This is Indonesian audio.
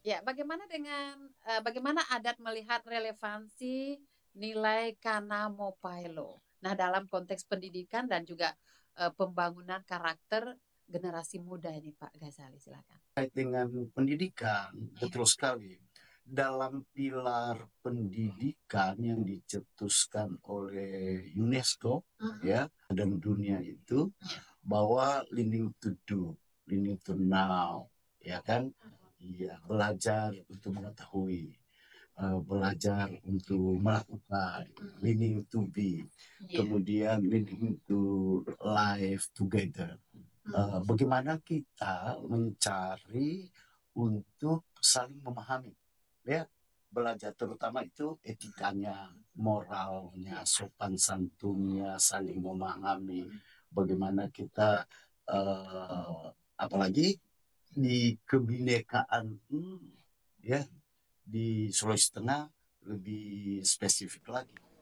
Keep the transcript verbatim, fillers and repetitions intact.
Ya, bagaimana dengan eh, bagaimana adat melihat relevansi nilai Kana Mopaelo? Nah, dalam konteks pendidikan dan juga eh, pembangunan karakter generasi muda ini, Pak Ghazali, silakan. Terkait dengan pendidikan, Ya. betul sekali. Dalam pilar pendidikan yang dicetuskan oleh UNESCO Mhm. ya dan dunia itu bahwa learning to do, learning to know, ya kan? Iya, belajar untuk mengetahui, eh, belajar untuk melakukan, learning to be, Iya. kemudian learning to live together. Eh, bagaimana kita mencari untuk saling memahami, ya, belajar terutama itu etikanya, moralnya, sopan santunnya, saling memahami, bagaimana kita eh, apalagi di kebinekaan, hmm, ya, di Sulawesi Tengah lebih spesifik lagi.